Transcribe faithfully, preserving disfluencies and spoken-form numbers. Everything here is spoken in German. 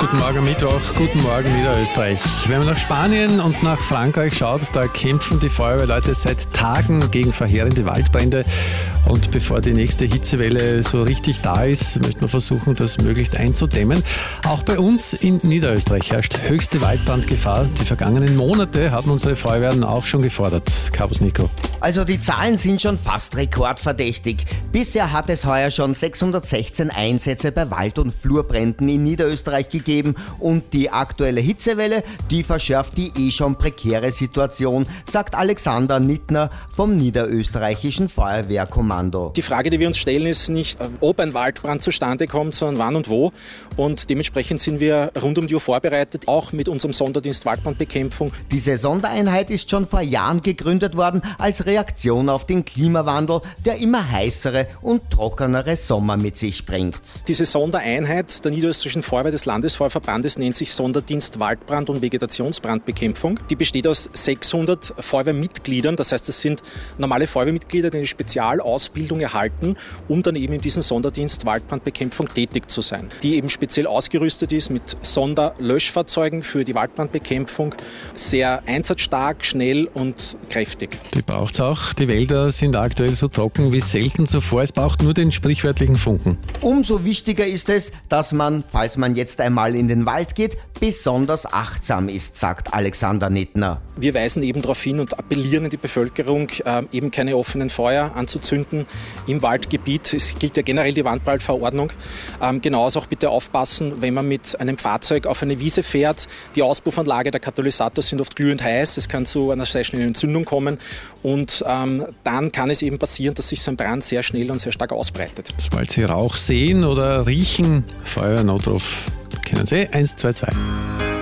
Guten Morgen Mittwoch, guten Morgen Niederösterreich. Wenn man nach Spanien und nach Frankreich schaut, da kämpfen die Feuerwehrleute seit Tagen gegen verheerende Waldbrände. Und bevor die nächste Hitzewelle so richtig da ist, möchte man versuchen, das möglichst einzudämmen. Auch bei uns in Niederösterreich herrscht höchste Waldbrandgefahr. Die vergangenen Monate haben unsere Feuerwehren auch schon gefordert. Servus Nico. Also die Zahlen sind schon fast rekordverdächtig. Bisher hat es heuer schon sechshundertsechzehn Einsätze bei Wald- und Flurbränden in Niederösterreich gegeben und die aktuelle Hitzewelle, die verschärft die eh schon prekäre Situation, sagt Alexander Nittner vom Niederösterreichischen Feuerwehrkommando. Die Frage, die wir uns stellen, ist nicht, ob ein Waldbrand zustande kommt, sondern wann und wo. Und dementsprechend sind wir rund um die Uhr vorbereitet, auch mit unserem Sonderdienst Waldbrandbekämpfung. Diese Sondereinheit ist schon vor Jahren gegründet worden als Reaktion auf den Klimawandel, der immer heißere und trockenere Sommer mit sich bringt. Diese Sondereinheit der Niederösterreichischen Feuerwehr des Landesfeuerverbandes nennt sich Sonderdienst Waldbrand- und Vegetationsbrandbekämpfung. Die besteht aus sechshundert Feuerwehrmitgliedern, das heißt, das sind normale Feuerwehrmitglieder, die eine Spezialausbildung erhalten, um dann eben in diesem Sonderdienst Waldbrandbekämpfung tätig zu sein, die eben speziell ausgerüstet ist mit Sonderlöschfahrzeugen für die Waldbrandbekämpfung, sehr einsatzstark, schnell und kräftig. Die braucht es auch. Die Wälder sind aktuell so trocken wie selten zuvor. Es braucht nur den sprichwörtlichen Funken. Umso wichtiger ist es, dass man, falls man jetzt einmal in den Wald geht, besonders achtsam ist, sagt Alexander Nittner. Wir weisen eben darauf hin und appellieren an die Bevölkerung, äh, eben keine offenen Feuer anzuzünden im Waldgebiet. Es gilt ja generell die Wandbrandverordnung. Ähm, genauso auch bitte aufpassen, wenn man mit einem Fahrzeug auf eine Wiese fährt. Die Auspuffanlage, der Katalysator sind oft glühend heiß. Es kann zu einer sehr schnellen Entzündung kommen. Und ähm, dann kann es eben passieren, dass sich so ein Brand sehr schnell und sehr stark ausbreitet. Sobald Sie Rauch sehen oder riechen, Feuerwehrnotruf kennen Sie eins zwei zwei.